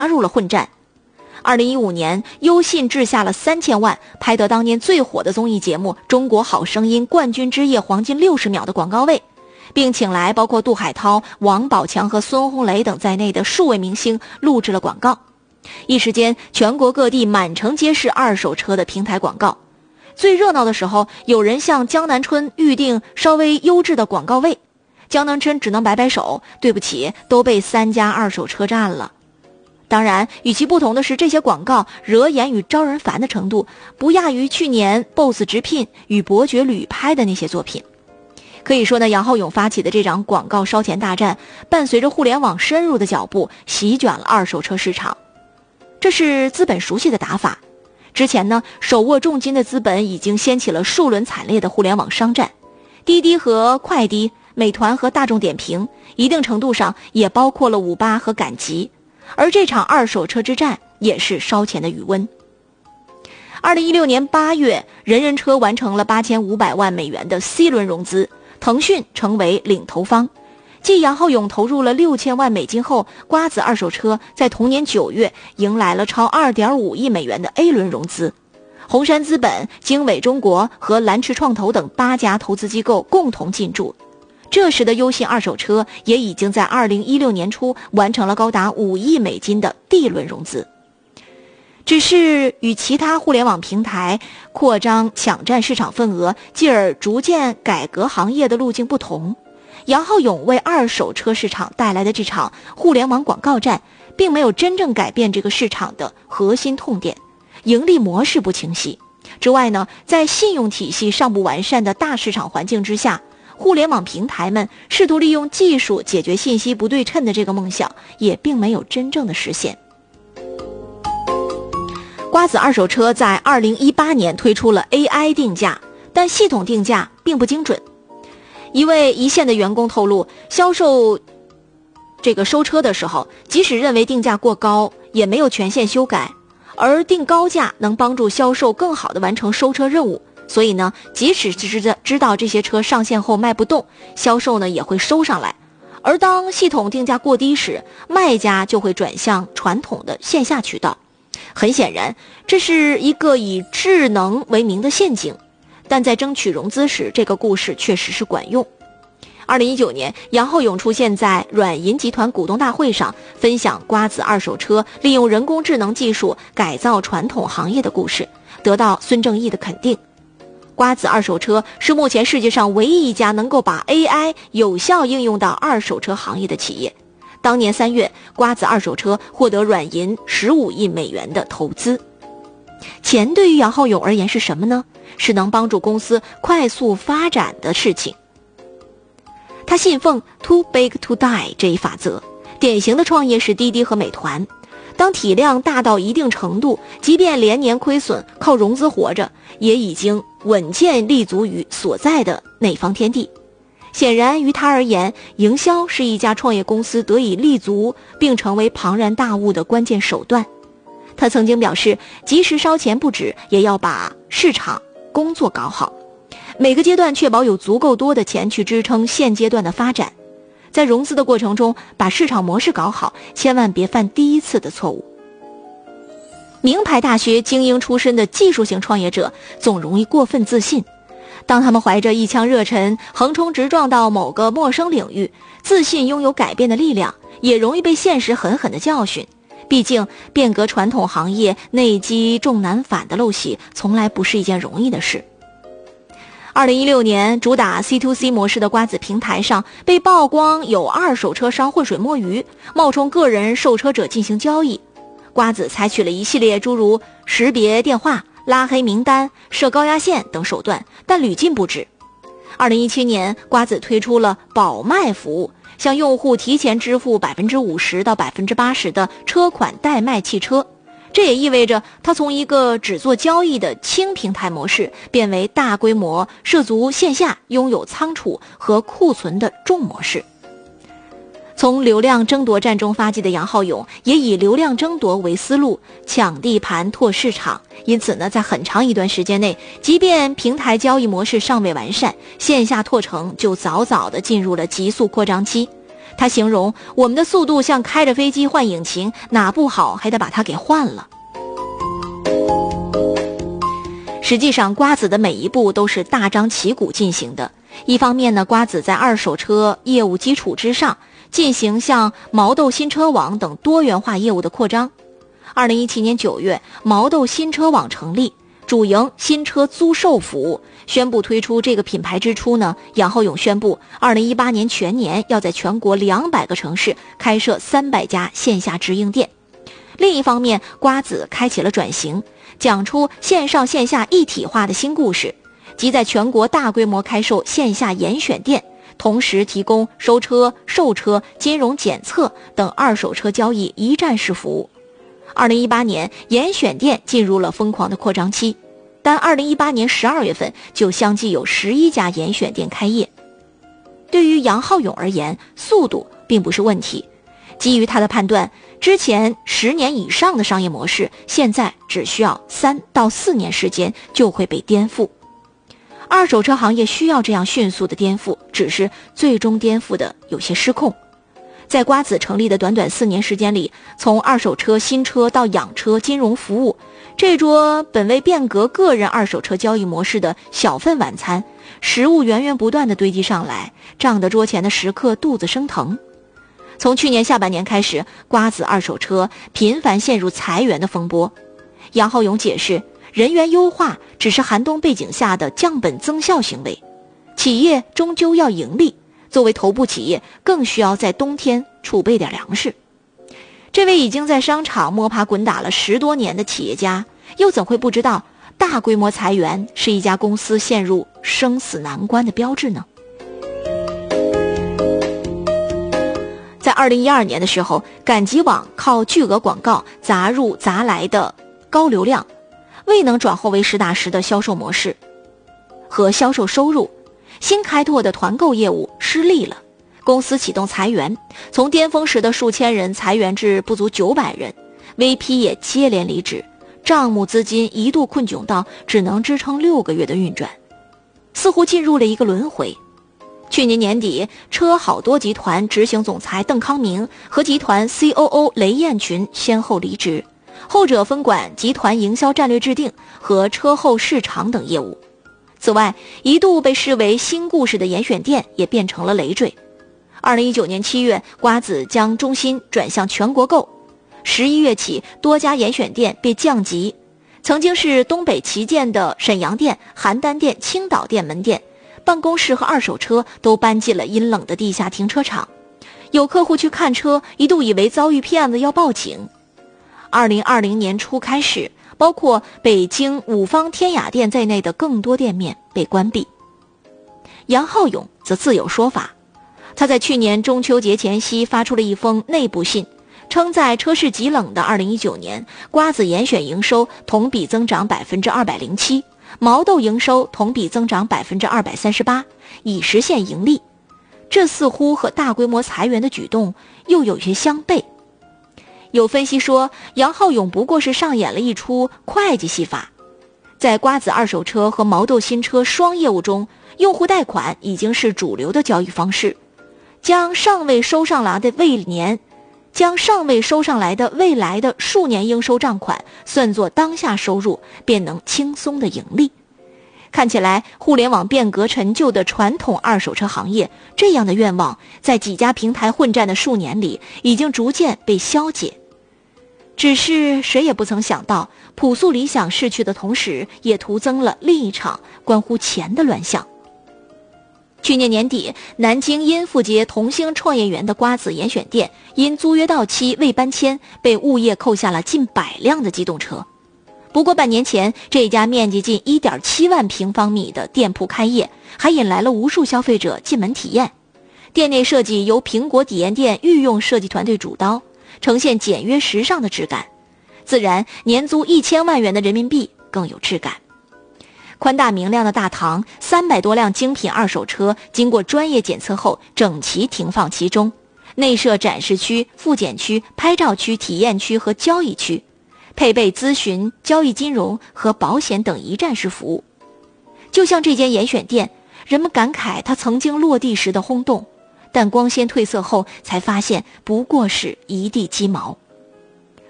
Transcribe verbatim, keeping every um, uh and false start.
入了混战。二零一五年，优信掷下了三千万，拍得当年最火的综艺节目《中国好声音》冠军之夜黄金六十秒的广告位，并请来包括杜海涛、王宝强和孙红雷等在内的数位明星录制了广告。一时间，全国各地满城皆是二手车的平台广告。最热闹的时候，有人向江南春预定稍微优质的广告位，江南春只能摆摆手，对不起，都被三家二手车占了。当然，与其不同的是，这些广告惹眼与招人烦的程度不亚于去年 B O S S 直聘与伯爵旅拍的那些作品。可以说呢，杨浩勇发起的这场广告烧钱大战，伴随着互联网深入的脚步，席卷了二手车市场。这是资本熟悉的打法。之前呢，手握重金的资本已经掀起了数轮惨烈的互联网商战，滴滴和快滴，美团和大众点评，一定程度上也包括了五八和赶集。而这场二手车之战也是烧钱的余温。二零一六年八月，人人车完成了八千五百万美元的 C 轮融资，腾讯成为领投方。继杨浩勇投入了六千万美金后，瓜子二手车在同年九月迎来了超 二点五亿美元的 A 轮融资。红杉资本、经纬中国和蓝驰创投等八家投资机构共同进驻。这时的优信二手车也已经在二零一六年初完成了高达五亿美金的 D 轮融资。只是与其他互联网平台扩张抢占市场份额，继而逐渐改革行业的路径不同，杨浩勇为二手车市场带来的这场互联网广告战，并没有真正改变这个市场的核心痛点，盈利模式不清晰。之外呢，在信用体系尚不完善的大市场环境之下，互联网平台们试图利用技术解决信息不对称的这个梦想，也并没有真正的实现。瓜子二手车在二零一八年推出了 A I 定价，但系统定价并不精准。一位一线的员工透露，销售这个收车的时候，即使认为定价过高，也没有权限修改，而定高价能帮助销售更好地完成收车任务。所以呢，即使知知道这些车上线后卖不动，销售呢也会收上来。而当系统定价过低时，卖家就会转向传统的线下渠道。很显然，这是一个以智能为名的陷阱，但在争取融资时，这个故事确实是管用。二零一九年，杨浩勇出现在软银集团股东大会上，分享瓜子二手车利用人工智能技术改造传统行业的故事，得到孙正义的肯定。瓜子二手车是目前世界上唯一一家能够把 A I 有效应用到二手车行业的企业。当年三月，瓜子二手车获得软银十五亿美元的投资。钱对于杨浩勇而言是什么呢？是能帮助公司快速发展的事情。他信奉 too big to die 这一法则，典型的创业是滴滴和美团。当体量大到一定程度，即便连年亏损，靠融资活着，也已经稳健立足于所在的那方天地。显然于他而言，营销是一家创业公司得以立足并成为庞然大物的关键手段。他曾经表示，即使烧钱不止，也要把市场工作搞好，每个阶段确保有足够多的钱去支撑现阶段的发展。在融资的过程中，把市场模式搞好，千万别犯第一次的错误。名牌大学精英出身的技术型创业者总容易过分自信，当他们怀着一腔热忱横冲直撞到某个陌生领域，自信拥有改变的力量，也容易被现实狠狠的教训。毕竟变革传统行业内积重难返的陋习从来不是一件容易的事。二零一六年，主打 C to C 模式的瓜子平台上被曝光有二手车商浑水摸鱼，冒充个人售车者进行交易。瓜子采取了一系列诸如识别电话、拉黑名单、设高压线等手段，但屡禁不止。二零一七年，瓜子推出了保卖服务，向用户提前支付 百分之五十 到 百分之八十 的车款代卖汽车。这也意味着它从一个只做交易的轻平台模式，变为大规模涉足线下、拥有仓储和库存的重模式。从流量争夺战中发迹的杨浩勇，也以流量争夺为思路，抢地盘拓市场。因此呢，在很长一段时间内，即便平台交易模式尚未完善，线下拓程就早早地进入了急速扩张期。 他形容我们的速度像开着飞机换引擎，哪不好还得把它给换了。实际上，瓜子的每一步都是大张旗鼓进行的。一方面呢，瓜子在二手车业务基础之上，进行像毛豆新车网等多元化业务的扩张。二零一七年九月，毛豆新车网成立，主营新车租售服务。宣布推出这个品牌之初呢，杨浩勇宣布，二零一八年全年要在全国两百个城市开设三百家线下直营店。另一方面，瓜子开启了转型，讲出线上线下一体化的新故事，即在全国大规模开售线下严选店，同时提供收车、售车、金融检测等二手车交易一站式服务。二零一八年，严选店进入了疯狂的扩张期，但二零一八年十二月份就相继有十一家严选店开业。对于杨浩勇而言，速度并不是问题。基于他的判断，之前十年以上的商业模式，现在只需要三到四年时间就会被颠覆。二手车行业需要这样迅速的颠覆，只是最终颠覆的有些失控。在瓜子成立的短短四年时间里，从二手车、新车到养车、金融服务，这桌本为变革个人二手车交易模式的小份晚餐，食物源源不断地堆积上来，胀得桌前的食客肚子生疼。从去年下半年开始，瓜子二手车频繁陷入裁员的风波。杨浩勇解释，人员优化只是寒冬背景下的降本增效行为，企业终究要盈利，作为头部企业更需要在冬天储备点粮食。这位已经在商场摸爬滚打了十多年的企业家，又怎会不知道大规模裁员是一家公司陷入生死难关的标志呢？在二零一二年的时候，赶集网靠巨额广告砸入砸来的高流量，未能转化为实打实的销售模式和销售收入，新开拓的团购业务失利了，公司启动裁员，从巅峰时的数千人裁员至不足九百人 ，V P 也接连离职，账目资金一度困窘到只能支撑六个月的运转，似乎进入了一个轮回。去年年底，车好多集团执行总裁邓康明和集团 C O O 雷艳群先后离职，后者分管集团营销战略制定和车后市场等业务。此外，一度被视为新故事的严选店也变成了累赘。二零一九年七月，瓜子将中心转向全国购，十一月起，多家严选店被降级，曾经是东北旗舰的沈阳店、邯郸店、青岛店门店，办公室和二手车都搬进了阴冷的地下停车场。有客户去看车，一度以为遭遇骗子要报警。二零二零年初开始，包括北京五方天雅店在内的更多店面被关闭。杨浩勇则自有说法，他在去年中秋节前夕发出了一封内部信，称在车市极冷的二零一九年，瓜子严选营收同比增长百分之二百零七，毛豆营收同比增长百分之二百三十八，已实现盈利。这似乎和大规模裁员的举动又有些相悖。有分析说，杨浩勇不过是上演了一出会计戏法。在瓜子二手车和毛豆新车双业务中，用户贷款已经是主流的交易方式，将尚未收上来的未年将尚未收上来的未来的数年应收账款算作当下收入，便能轻松的盈利。看起来互联网变革陈旧的传统二手车行业，这样的愿望在几家平台混战的数年里已经逐渐被消解。只是谁也不曾想到，朴素理想逝去的同时，也徒增了另一场关乎钱的乱象。去年年底，南京殷富街同兴创业园的瓜子严选店因租约到期未搬迁，被物业扣下了近百辆的机动车。不过半年前，这家面积近 一点七万平方米的店铺开业，还引来了无数消费者进门体验。店内设计由苹果体验店御用设计团队主刀，呈现简约时尚的质感，自然年租一千万元的人民币更有质感。宽大明亮的大堂，三百多辆精品二手车经过专业检测后整齐停放其中，内设展示区、复检区、拍照区、体验区和交易区，配备咨询、交易金融和保险等一站式服务。就像这间严选店，人们感慨它曾经落地时的轰动， 但光纤褪色后才发现不过是一地鸡毛。